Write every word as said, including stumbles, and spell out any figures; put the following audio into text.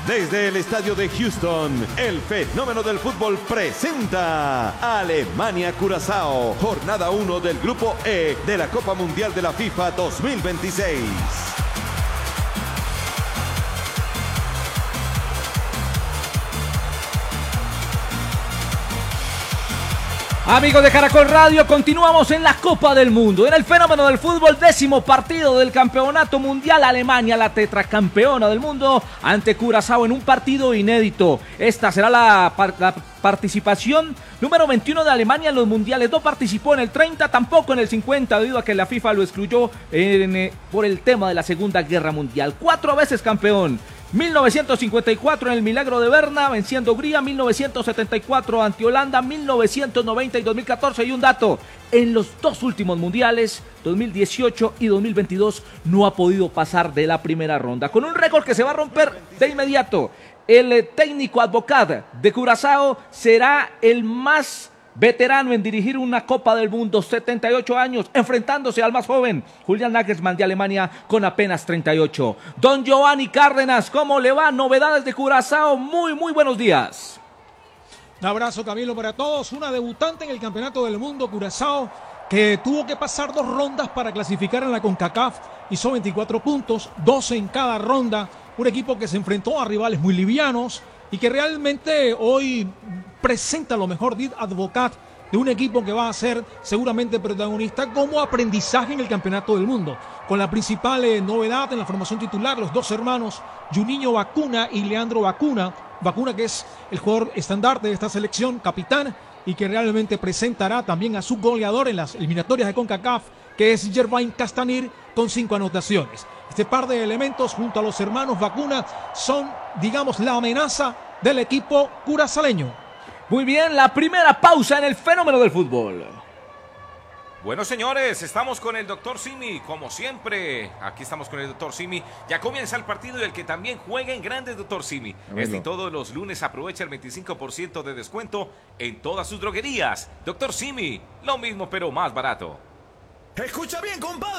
Desde el estadio de Houston, el fenómeno del fútbol presenta Alemania-Curazao, jornada uno del Grupo E de la Copa Mundial de la FIFA dos mil veintiséis. Amigos de Caracol Radio, continuamos en la Copa del Mundo. En el fenómeno del fútbol, décimo partido del Campeonato Mundial. Alemania, la tetracampeona del mundo, ante Curazao en un partido inédito. Esta será la, la participación número veintiuno de Alemania en los mundiales. No participó en el treinta, tampoco en el cincuenta, debido a que la FIFA lo excluyó en, eh, por el tema de la Segunda Guerra Mundial. Cuatro veces campeón. mil novecientos cincuenta y cuatro en el Milagro de Berna, venciendo a Hungría, mil novecientos setenta y cuatro ante Holanda, mil novecientos noventa y dos mil catorce. Y un dato, en los dos últimos mundiales, dos mil dieciocho y dos mil veintidós, no ha podido pasar de la primera ronda. Con un récord que se va a romper de inmediato. El técnico Advocat de Curazao será el más veterano en dirigir una Copa del Mundo, setenta y ocho años, enfrentándose al más joven, Julian Nagelsmann de Alemania, con apenas treinta y ocho. Don Giovanni Cárdenas, ¿cómo le va? Novedades de Curazao, muy, muy buenos días. Un abrazo, Camilo, para todos. Una debutante en el Campeonato del Mundo, Curazao, que tuvo que pasar dos rondas para clasificar en la CONCACAF. Hizo veinticuatro puntos, doce en cada ronda. Un equipo que se enfrentó a rivales muy livianos y que realmente hoy presenta lo mejor de Advocat, de un equipo que va a ser seguramente protagonista como aprendizaje en el Campeonato del Mundo, con la principal eh, novedad en la formación titular, los dos hermanos Juninho Bacuna y Leandro Bacuna. Bacuna, que es el jugador estandarte de esta selección, capitán, y que realmente presentará también a su goleador en las eliminatorias de CONCACAF, que es Jermaine Castanir, con cinco anotaciones. Este par de elementos junto a los hermanos Bacuna son, digamos, la amenaza del equipo curazaleño. Muy bien, la primera pausa en el fenómeno del fútbol. Bueno, señores, estamos con el doctor Simi, como siempre. Aquí estamos con el doctor Simi. Ya comienza el partido y el que también juega en grande, doctor Simi. Este y todos los lunes aprovecha el veinticinco por ciento de descuento en todas sus droguerías. Doctor Simi, lo mismo pero más barato. Escucha bien, compadre.